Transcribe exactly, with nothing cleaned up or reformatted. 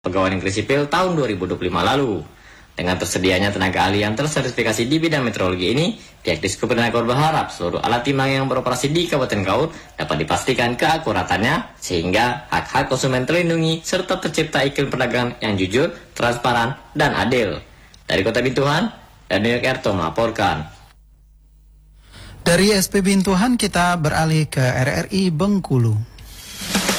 Pegawai Negeri Sipil tahun dua ribu dua puluh lima lalu. Dengan tersedianya tenaga ahli yang tersertifikasi di bidang meteorologi ini, pihak Diskuperinakor berharap seluruh alat timbang yang beroperasi di Kabupaten Kaur dapat dipastikan keakuratannya, sehingga hak-hak konsumen terlindungi serta tercipta iklim perdagangan yang jujur, transparan, dan adil. Dari Kota Bintuhan, Daniel Erto melaporkan. Dari S P Bintuhan kita beralih ke R R I Bengkulu.